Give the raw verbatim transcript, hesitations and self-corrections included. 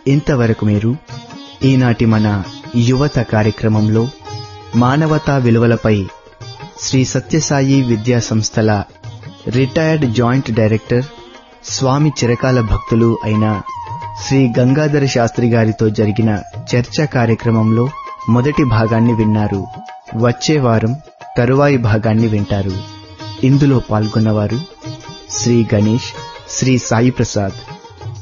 ఇంతవరకు మీరు ఈనాటి మన యువత కార్యక్రమంలో మానవతా విలువలపై శ్రీ సత్యసాయి విద్యా సంస్థల రిటైర్డ్ జాయింట్ డైరెక్టర్, స్వామి చిరకాల భక్తులు అయిన శ్రీ గంగాధర శాస్త్రి గారితో జరిగిన చర్చా కార్యక్రమంలో మొదటి భాగాన్ని విన్నారు. వచ్చే వారం తరువాయి భాగాన్ని వింటారు. ఇందులో పాల్గొన్నవారు శ్రీ గణేష్, శ్రీ సాయి ప్రసాద్.